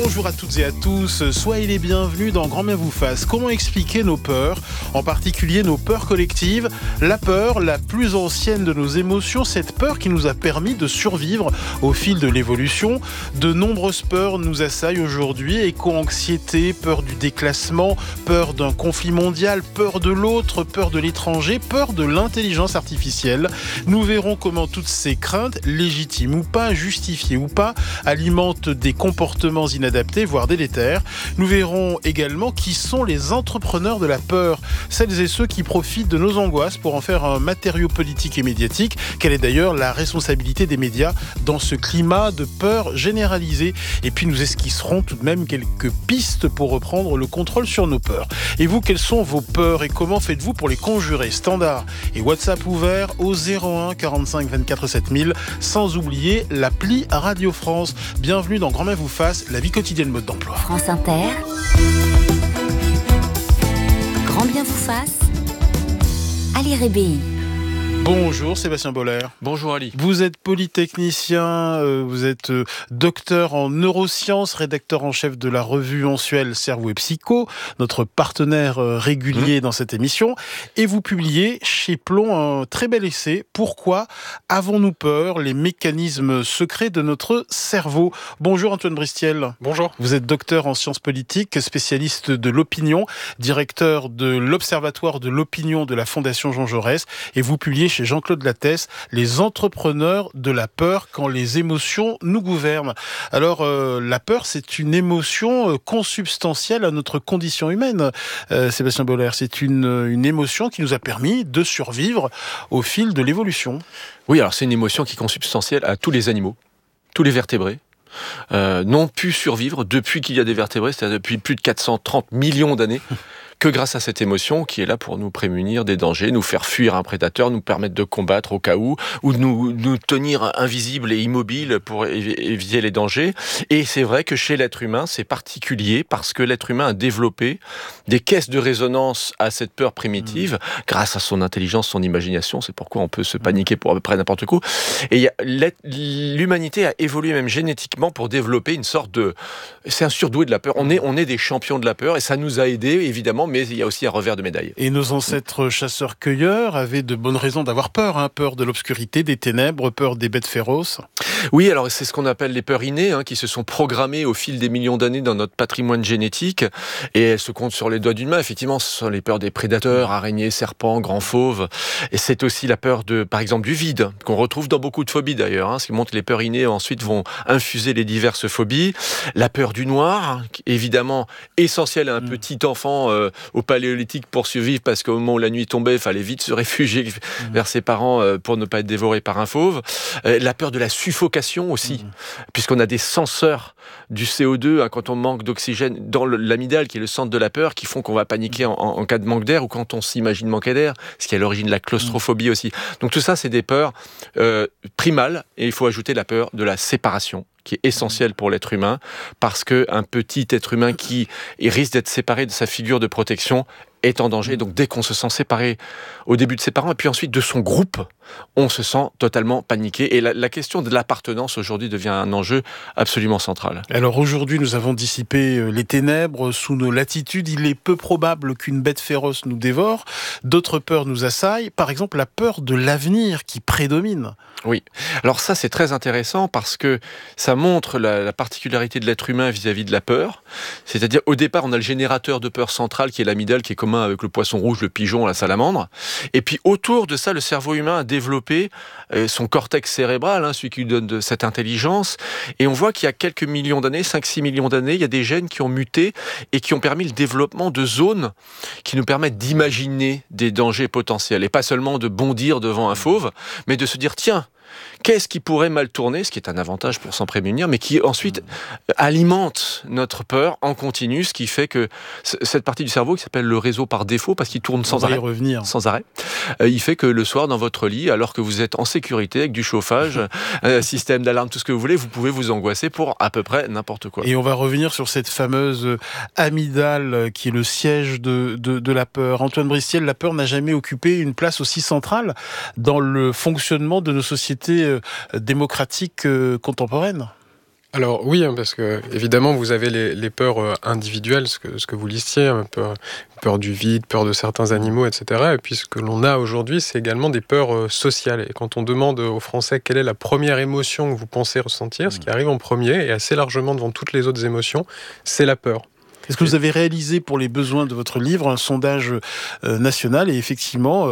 Bonjour à toutes et à tous, soyez les bienvenus dans Grand Bien vous fasse. Comment expliquer nos peurs, en particulier nos peurs collectives? La peur, la plus ancienne de nos émotions, cette peur qui nous a permis de survivre au fil de l'évolution. De nombreuses peurs nous assaillent aujourd'hui, éco-anxiété, peur du déclassement, peur d'un conflit mondial, peur de l'autre, peur de l'étranger, peur de l'intelligence artificielle. Nous verrons comment toutes ces craintes, légitimes ou pas, justifiées ou pas, alimentent des comportements inadaptés, voire délétères. Nous verrons également qui sont les entrepreneurs de la peur, celles et ceux qui profitent de nos angoisses pour en faire un matériau politique et médiatique. Quelle est d'ailleurs la responsabilité des médias dans ce climat de peur généralisée? Et puis nous esquisserons tout de même quelques pistes pour reprendre le contrôle sur nos peurs. Et vous, quelles sont vos peurs et comment faites-vous pour les conjurer? Standard et WhatsApp ouvert au 01 45 24 7000, sans oublier l'appli Radio France. Bienvenue dans Grand Bien vous fasse, la vie quotidienne mode d'emploi. France Inter, Grand Bien vous fasse, Ali Rébéi. Bonjour Sébastien Boller. Bonjour Ali. Vous êtes polytechnicien, vous êtes docteur en neurosciences, rédacteur en chef de la revue mensuelle Cerveau et Psycho, notre partenaire régulier dans cette émission, et vous publiez chez Plomb un très bel essai, Pourquoi avons-nous peur? Les mécanismes secrets de notre cerveau. Bonjour Antoine Bristiel. Bonjour. Vous êtes docteur en sciences politiques, spécialiste de l'opinion, directeur de l'Observatoire de l'opinion de la Fondation Jean Jaurès, et vous publiez chez Jean-Claude Lattès, Les entrepreneurs de la peur quand les émotions nous gouvernent. Alors, la peur, c'est une émotion consubstantielle à notre condition humaine. Sébastien Boller, c'est une émotion qui nous a permis de survivre au fil de l'évolution. Oui, alors c'est une émotion qui est consubstantielle à tous les animaux, tous les vertébrés. N'ont pu survivre depuis qu'il y a des vertébrés, c'est-à-dire depuis plus de 430 millions d'années, que grâce à cette émotion qui est là pour nous prémunir des dangers, nous faire fuir un prédateur, nous permettre de combattre au cas où, ou nous tenir invisibles et immobiles pour éviter les dangers. Et c'est vrai que chez l'être humain, c'est particulier parce que l'être humain a développé des caisses de résonance à cette peur primitive, grâce à son intelligence, son imagination. C'est pourquoi on peut se paniquer pour à peu près n'importe quoi. Et l'humanité a évolué même génétiquement pour développer une sorte de... C'est un surdoué de la peur. On est des champions de la peur et ça nous a aidés, évidemment, mais il y a aussi un revers de médaille. Et nos ancêtres chasseurs-cueilleurs avaient de bonnes raisons d'avoir peur, peur de l'obscurité, des ténèbres, peur des bêtes féroces. Oui, alors c'est ce qu'on appelle les peurs innées, qui se sont programmées au fil des millions d'années dans notre patrimoine génétique, et elles se comptent sur les doigts d'une main. Effectivement, ce sont les peurs des prédateurs, araignées, serpents, grands fauves, et c'est aussi la peur par exemple, du vide, qu'on retrouve dans beaucoup de phobies d'ailleurs, ce qui montre que les peurs innées ensuite vont infuser les diverses phobies. La peur du noir, évidemment essentielle à un petit enfant au paléolithique pour survivre, parce qu'au moment où la nuit tombait, il fallait vite se réfugier vers ses parents pour ne pas être dévoré par un fauve. La peur de la suffocation aussi, puisqu'on a des senseurs du CO2 quand on manque d'oxygène dans l'amygdale, qui est le centre de la peur, qui font qu'on va paniquer en cas de manque d'air, ou quand on s'imagine manquer d'air, ce qui est à l'origine de la claustrophobie aussi. Donc tout ça, c'est des peurs primales, et il faut ajouter la peur de la séparation, qui est essentiel pour l'être humain, parce qu'un petit être humain qui risque d'être séparé de sa figure de protection est en danger. Donc dès qu'on se sent séparé au début de ses parents, et puis ensuite de son groupe, on se sent totalement paniqué. Et la question de l'appartenance aujourd'hui devient un enjeu absolument central. Alors aujourd'hui, nous avons dissipé les ténèbres sous nos latitudes. Il est peu probable qu'une bête féroce nous dévore. D'autres peurs nous assaillent. Par exemple, la peur de l'avenir qui prédomine. Oui. Alors ça, c'est très intéressant parce que ça montre la particularité de l'être humain vis-à-vis de la peur. C'est-à-dire, au départ, on a le générateur de peur central qui est l'amygdale, qui est commun avec le poisson rouge, le pigeon, la salamandre. Et puis, autour de ça, le cerveau humain a développé son cortex cérébral, celui qui lui donne de cette intelligence. Et on voit qu'il y a quelques millions d'années, 5-6 millions d'années, il y a des gènes qui ont muté et qui ont permis le développement de zones qui nous permettent d'imaginer des dangers potentiels. Et pas seulement de bondir devant un fauve, mais de se dire, tiens, qu'est-ce qui pourrait mal tourner, ce qui est un avantage pour s'en prémunir, mais qui ensuite alimente notre peur en continu, ce qui fait que cette partie du cerveau qui s'appelle le réseau par défaut, parce qu'il tourne sans arrêt, il fait que le soir dans votre lit, alors que vous êtes en sécurité avec du chauffage, système d'alarme, tout ce que vous voulez, vous pouvez vous angoisser pour à peu près n'importe quoi. Et on va revenir sur cette fameuse amygdale qui est le siège de la peur. Antoine Bristiel, la peur n'a jamais occupé une place aussi centrale dans le fonctionnement de nos sociétés démocratiques contemporaines. Alors oui, parce que évidemment vous avez les peurs individuelles, ce que vous listiez, peur du vide, peur de certains animaux, etc. Et puis ce que l'on a aujourd'hui, c'est également des peurs sociales. Et quand on demande aux Français quelle est la première émotion que vous pensez ressentir, ce qui arrive en premier et assez largement devant toutes les autres émotions, c'est la peur. Est-ce que vous avez réalisé pour les besoins de votre livre un sondage national et effectivement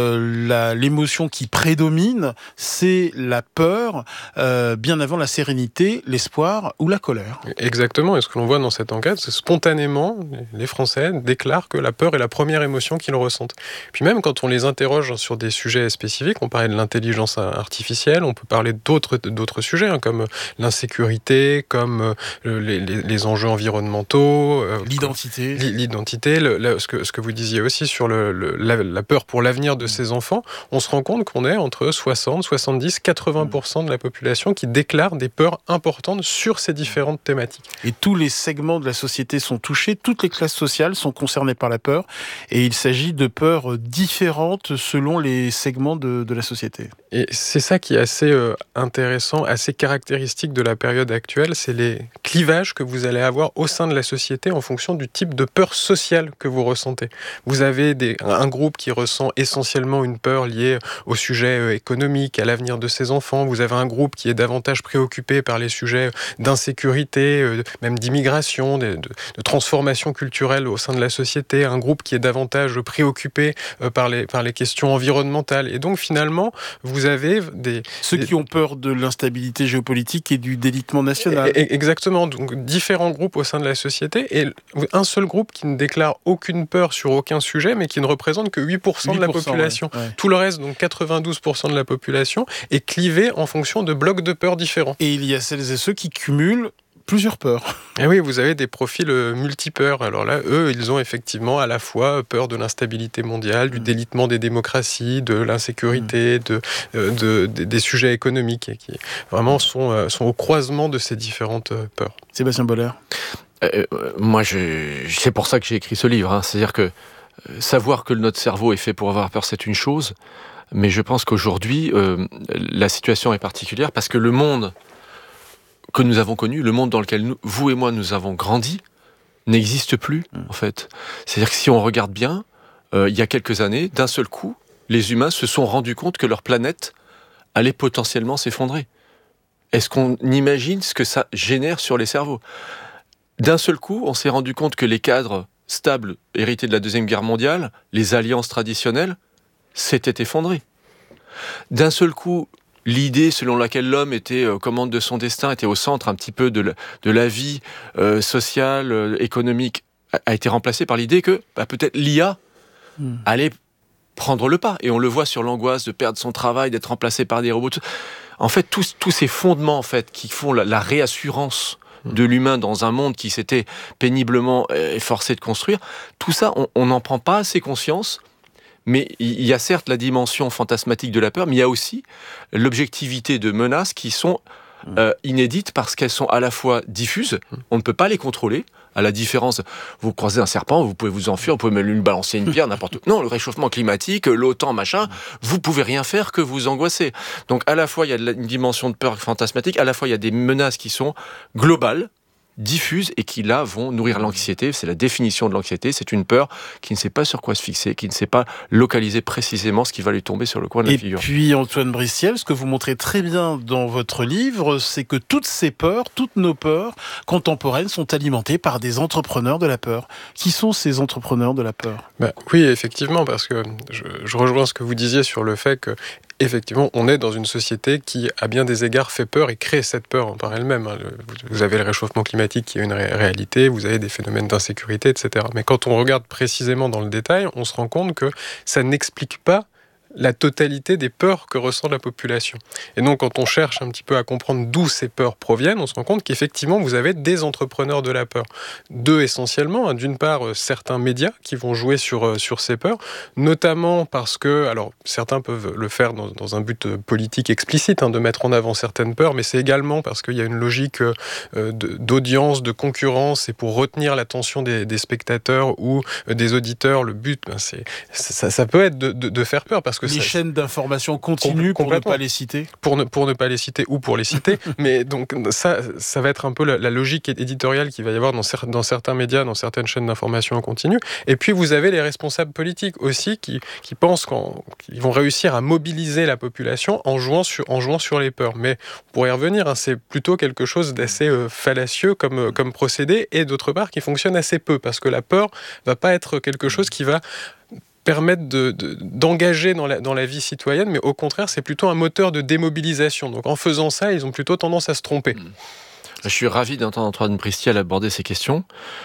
l'émotion qui prédomine, c'est la peur bien avant la sérénité, l'espoir ou la colère? Exactement, et ce que l'on voit dans cette enquête, c'est spontanément, les Français déclarent que la peur est la première émotion qu'ils ressentent. Puis même quand on les interroge sur des sujets spécifiques, on parlait de l'intelligence artificielle, on peut parler d'autres sujets, comme l'insécurité, comme les enjeux environnementaux, l'identité. L'identité, ce que vous disiez aussi sur la peur pour l'avenir de ces enfants, on se rend compte qu'on est entre 60, 70, 80% de la population qui déclare des peurs importantes sur ces différentes thématiques. Et tous les segments de la société sont touchés, toutes les classes sociales sont concernées par la peur, et il s'agit de peurs différentes selon les segments de la société. Et c'est ça qui est assez intéressant, assez caractéristique de la période actuelle, c'est les clivages que vous allez avoir au sein de la société en fonction du type de peur sociale que vous ressentez. Vous avez un groupe qui ressent essentiellement une peur liée au sujet économique, à l'avenir de ses enfants. Vous avez un groupe qui est davantage préoccupé par les sujets d'insécurité, même d'immigration, de transformation culturelle au sein de la société. Un groupe qui est davantage préoccupé par les questions environnementales. Et donc finalement, vous avez ceux qui ont peur de l'instabilité géopolitique et du délitement national. Exactement. Donc différents groupes au sein de la société et un seul groupe qui ne déclare aucune peur sur aucun sujet, mais qui ne représente que 8% de la population. Ouais. Tout le reste, donc 92% de la population, est clivé en fonction de blocs de peurs différents. Et il y a celles et ceux qui cumulent plusieurs peurs. Et oui, vous avez des profils multipeurs. Alors là, eux, ils ont effectivement à la fois peur de l'instabilité mondiale, du délitement des démocraties, de l'insécurité, des sujets économiques, et qui vraiment sont au croisement de ces différentes peurs. Sébastien Boller. Moi, c'est pour ça que j'ai écrit ce livre. C'est-à-dire que savoir que notre cerveau est fait pour avoir peur, c'est une chose. Mais je pense qu'aujourd'hui, la situation est particulière parce que le monde que nous avons connu, le monde dans lequel vous et moi nous avons grandi, n'existe plus, en fait. C'est-à-dire que si on regarde bien, il y a quelques années, d'un seul coup, les humains se sont rendus compte que leur planète allait potentiellement s'effondrer. Est-ce qu'on imagine ce que ça génère sur les cerveaux ? D'un seul coup, on s'est rendu compte que les cadres stables hérités de la Deuxième Guerre mondiale, les alliances traditionnelles, s'étaient effondrées. D'un seul coup, l'idée selon laquelle l'homme était commande de son destin, était au centre un petit peu de la vie sociale, économique, a été remplacée par l'idée que peut-être l'IA allait prendre le pas. Et on le voit sur l'angoisse de perdre son travail, d'être remplacé par des robots. En fait, tous ces fondements en fait, qui font la réassurance de l'humain dans un monde qui s'était péniblement efforcé de construire, tout ça, on n'en prend pas assez conscience. Mais il y a certes la dimension fantasmatique de la peur, mais il y a aussi l'objectivité de menaces qui sont inédites parce qu'elles sont à la fois diffuses, on ne peut pas les contrôler, à la différence, vous croisez un serpent, vous pouvez vous enfuir, vous pouvez même lui balancer une pierre, n'importe où. Non, le réchauffement climatique, l'OTAN, machin, vous pouvez rien faire que vous angoisser. Donc à la fois il y a une dimension de peur fantasmatique, à la fois il y a des menaces qui sont globales, diffuses et qui là vont nourrir l'anxiété. C'est la définition de l'anxiété, c'est une peur qui ne sait pas sur quoi se fixer, qui ne sait pas localiser précisément ce qui va lui tomber sur le coin de la figure. Et puis Antoine Bristiel, ce que vous montrez très bien dans votre livre, c'est que toutes ces peurs, toutes nos peurs contemporaines sont alimentées par des entrepreneurs de la peur. Qui sont ces entrepreneurs de la peur ? Oui, effectivement, parce que je rejoins ce que vous disiez sur le fait que effectivement, on est dans une société qui, à bien des égards, fait peur et crée cette peur par elle-même. Vous avez le réchauffement climatique qui est une réalité, vous avez des phénomènes d'insécurité, etc. Mais quand on regarde précisément dans le détail, on se rend compte que ça n'explique pas la totalité des peurs que ressent la population. Et donc, quand on cherche un petit peu à comprendre d'où ces peurs proviennent, on se rend compte qu'effectivement, vous avez des entrepreneurs de la peur. Deux essentiellement. D'une part, certains médias qui vont jouer sur ces peurs, notamment parce que, alors, certains peuvent le faire dans un but politique explicite, de mettre en avant certaines peurs, mais c'est également parce qu'il y a une logique d'audience, de concurrence, et pour retenir l'attention des spectateurs ou des auditeurs, le but, ça peut être de faire peur, parce que les chaînes d'information continues, pour ne pas les citer. Pour ne pas les citer ou pour les citer. Mais donc ça va être un peu la logique éditoriale qu'il va y avoir dans certains médias, dans certaines chaînes d'information en continu. Et puis vous avez les responsables politiques aussi qui pensent qu'ils vont réussir à mobiliser la population en jouant sur les peurs. Mais on pourrait y revenir, c'est plutôt quelque chose d'assez fallacieux comme procédé, et d'autre part qui fonctionne assez peu, parce que la peur va pas être quelque chose qui va permettre d'engager dans la vie citoyenne, mais au contraire, c'est plutôt un moteur de démobilisation. Donc en faisant ça, ils ont plutôt tendance à se tromper. Je suis ravi d'entendre Antoine Bristiel aborder ces questions.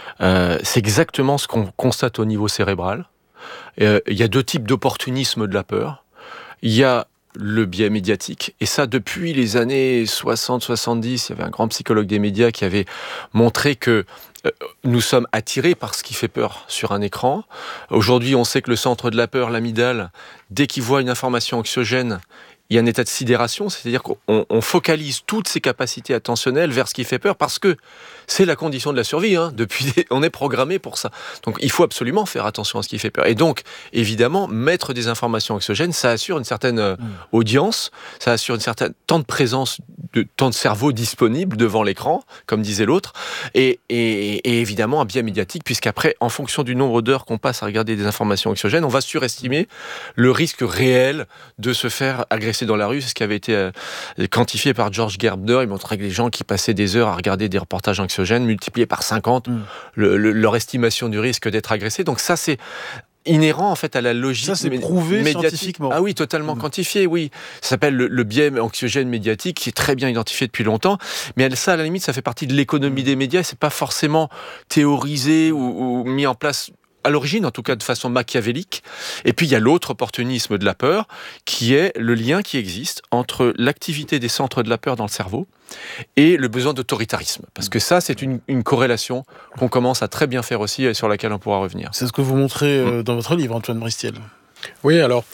C'est exactement ce qu'on constate au niveau cérébral. Il y a 2 types d'opportunisme de la peur. Il y a le biais médiatique, et ça depuis les années 60-70, il y avait un grand psychologue des médias qui avait montré que nous sommes attirés par ce qui fait peur sur un écran. Aujourd'hui, on sait que le centre de la peur, l'amygdale, dès qu'il voit une information anxiogène, il y a un état de sidération, c'est-à-dire qu'on focalise toutes ses capacités attentionnelles vers ce qui fait peur, parce que c'est la condition de la survie. On est programmé pour ça. Donc il faut absolument faire attention à ce qui fait peur. Et donc, évidemment, mettre des informations anxiogènes, ça assure une certaine audience, ça assure une certaine temps de présence, temps de cerveau disponible devant l'écran, comme disait l'autre, et évidemment un biais médiatique, puisqu'après, en fonction du nombre d'heures qu'on passe à regarder des informations anxiogènes, on va surestimer le risque réel de se faire agresser dans la rue. C'est ce qui avait été quantifié par George Gerbner. Il montrait que les gens qui passaient des heures à regarder des reportages anxiogènes, multipliés par 50 leur estimation du risque d'être agressé. Donc ça, c'est inhérent en fait à la logique. Ça, c'est prouvé scientifiquement. Ah oui, totalement quantifié, oui. Ça s'appelle le biais anxiogène médiatique, qui est très bien identifié depuis longtemps. Mais ça, à la limite, ça fait partie de l'économie des médias. C'est pas forcément théorisé ou mis en place à l'origine, en tout cas de façon machiavélique. Et puis il y a l'autre opportunisme de la peur, qui est le lien qui existe entre l'activité des centres de la peur dans le cerveau et le besoin d'autoritarisme. Parce que ça, c'est une corrélation qu'on commence à très bien faire aussi, et sur laquelle on pourra revenir. C'est ce que vous montrez dans votre livre, Antoine Bristiel. Oui, alors,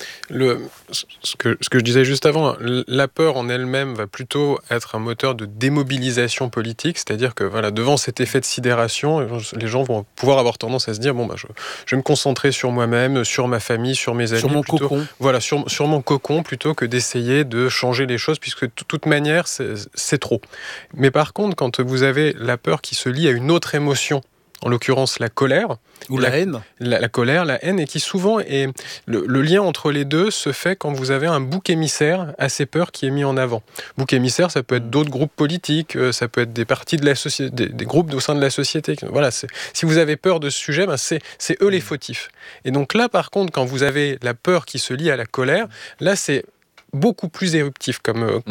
ce que je disais juste avant, la peur en elle-même va plutôt être un moteur de démobilisation politique, c'est-à-dire que voilà, devant cet effet de sidération, les gens vont pouvoir avoir tendance à se dire, je vais me concentrer sur moi-même, sur ma famille, sur mes amis. Sur mon cocon. Voilà, sur mon cocon, plutôt que d'essayer de changer les choses, puisque de toute manière, c'est trop. Mais par contre, quand vous avez la peur qui se lie à une autre émotion, en l'occurrence la colère. Ou la haine. La colère, la haine, et qui souvent est... Le lien entre les deux se fait quand vous avez un bouc émissaire à ces peurs qui est mis en avant. Bouc émissaire, ça peut être d'autres groupes politiques, ça peut être des parties de la société, des groupes au sein de la société. Voilà, si vous avez peur de ce sujet, c'est eux les fautifs. Et donc là, par contre, quand vous avez la peur qui se lie à la colère, là, c'est beaucoup plus éruptif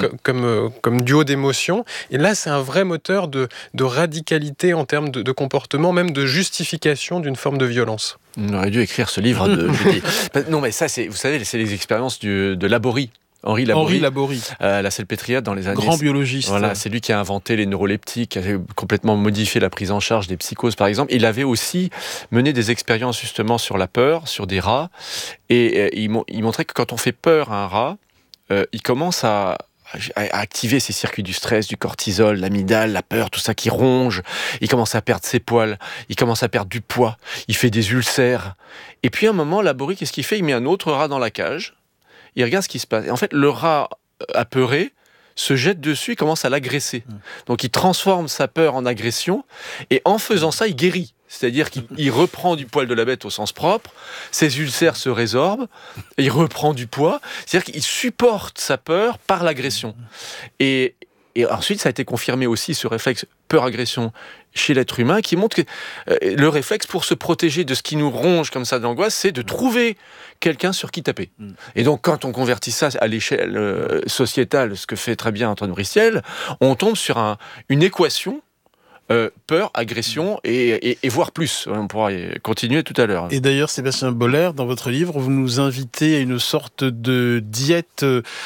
comme duo d'émotions. Et là, c'est un vrai moteur de radicalité en termes de comportement, même de justification d'une forme de violence. On aurait dû écrire ce livre non, mais ça, vous savez, c'est les expériences de Laborie. Henri Laborie, la Salpêtrière dans les années... Grand biologiste. Voilà, c'est lui qui a inventé les neuroleptiques, qui a complètement modifié la prise en charge des psychoses, par exemple. Il avait aussi mené des expériences justement sur la peur, sur des rats, et il montrait que quand on fait peur à un rat, il commence à activer ces circuits du stress, du cortisol, l'amygdale, la peur, tout ça qui ronge. Il commence à perdre ses poils, il commence à perdre du poids, il fait des ulcères. Et puis à un moment, Laborie, qu'est-ce qu'il fait ? Il met un autre rat dans la cage, il regarde ce qui se passe. Et en fait, le rat apeuré se jette dessus et commence à l'agresser. Donc il transforme sa peur en agression, et en faisant ça, il guérit. C'est-à-dire qu'il reprend du poil de la bête au sens propre, ses ulcères se résorbent, et il reprend du poids. C'est-à-dire qu'il supporte sa peur par l'agression. Et ensuite, ça a été confirmé aussi, ce réflexe peur-agression chez l'être humain, qui montre que le réflexe pour se protéger de ce qui nous ronge comme ça de l'angoisse, c'est de trouver quelqu'un sur qui taper. Et donc, quand on convertit ça à l'échelle sociétale, ce que fait très bien Antoine Bristiel, on tombe sur une équation peur, agression et voire plus. On pourra y continuer tout à l'heure. Et d'ailleurs, Sébastien Boller, dans votre livre, vous nous invitez à une sorte de diète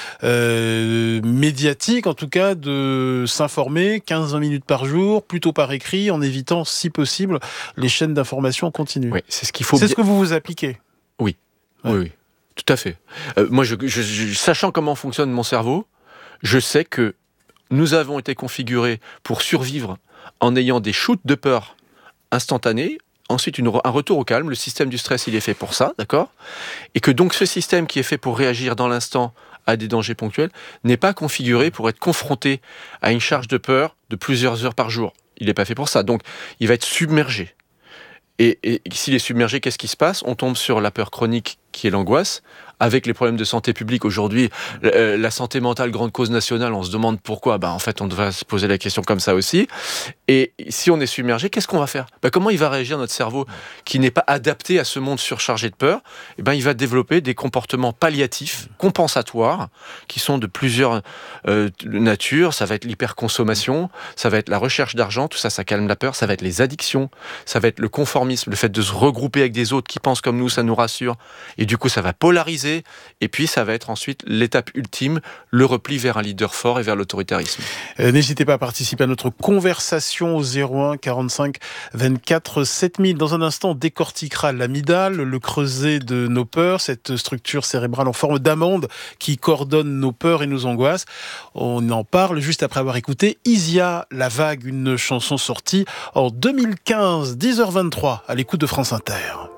médiatique, en tout cas, de s'informer 15-20 minutes par jour, plutôt par écrit, en évitant, si possible, les chaînes d'information continues. Oui, c'est ce qu'il faut. C'est ce que vous appliquez. Oui, ouais. Oui, tout à fait. Moi, sachant comment fonctionne mon cerveau, je sais que nous avons été configurés pour survivre en ayant des shoots de peur instantanés, ensuite un retour au calme. Le système du stress, il est fait pour ça, d'accord ? Et que donc ce système qui est fait pour réagir dans l'instant à des dangers ponctuels n'est pas configuré pour être confronté à une charge de peur de plusieurs heures par jour. Il n'est pas fait pour ça. Donc, il va être submergé. Et s'il est submergé, qu'est-ce qui se passe ? On tombe sur la peur chronique qui est l'angoisse. Avec les problèmes de santé publique aujourd'hui, la santé mentale, grande cause nationale, on se demande pourquoi. En fait, on devrait se poser la question comme ça aussi. Et si on est submergé, qu'est-ce qu'on va faire ? Comment il va réagir notre cerveau qui n'est pas adapté à ce monde surchargé de peur ? Il va développer des comportements palliatifs, compensatoires, qui sont de plusieurs natures. Ça va être l'hyperconsommation, ça va être la recherche d'argent, tout ça, ça calme la peur. Ça va être les addictions, ça va être le conformisme, le fait de se regrouper avec des autres qui pensent comme nous, ça nous rassure. Et du coup, ça va polariser. Et puis, ça va être ensuite l'étape ultime, le repli vers un leader fort et vers l'autoritarisme. N'hésitez pas à participer à notre conversation au 01 45 24 7000. Dans un instant, on décortiquera l'amygdale, le creuset de nos peurs, cette structure cérébrale en forme d'amande qui coordonne nos peurs et nos angoisses. On en parle juste après avoir écouté Isia, La Vague, une chanson sortie en 2015, 10h23, à l'écoute de France Inter.